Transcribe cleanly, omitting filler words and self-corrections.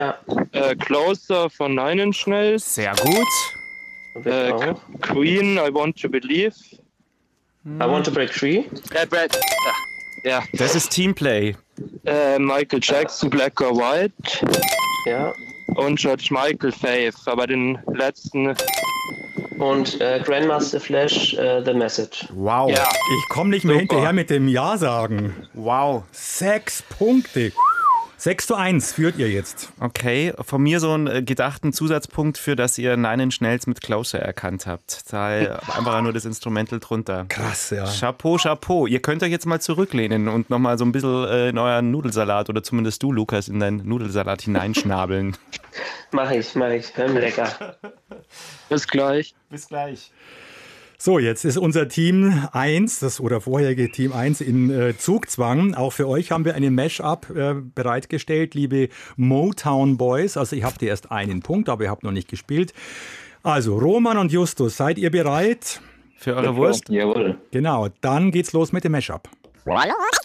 Ja, Closer von Nine Inch Nails. Sehr gut. ich auch. Queen, I Want to Believe. I Want to Break Free. Brad. Ja. Das ist Teamplay. Michael Jackson, Black or White. Ja. Und George Michael, Faith. Aber den letzten. Und Grandmaster Flash, The Message. Wow. Ja. Ich komme nicht mehr Super. hinterher mit dem Ja sagen. Wow. 6 Punkte. 6:1 führt ihr jetzt. Okay, von mir so einen gedachten Zusatzpunkt für, dass ihr Nine Inch Nails mit Closer erkannt habt. Da einfach nur das Instrumental drunter. Krass, ja. Chapeau, Chapeau. Ihr könnt euch jetzt mal zurücklehnen und nochmal so ein bisschen in euren Nudelsalat oder zumindest du, Lukas, in deinen Nudelsalat hineinschnabeln. Mach ich. Lecker. Bis gleich. Bis gleich. So, jetzt ist unser Team 1, oder vorherige Team 1 in Zugzwang. Auch für euch haben wir einen Mash-up bereitgestellt, liebe Motown Boys. Also ich habt erst einen Punkt, aber ihr habt noch nicht gespielt. Also Roman und Justus, seid ihr bereit? Für eure Wurst? Jawohl. Genau, dann geht's los mit dem Mash-up.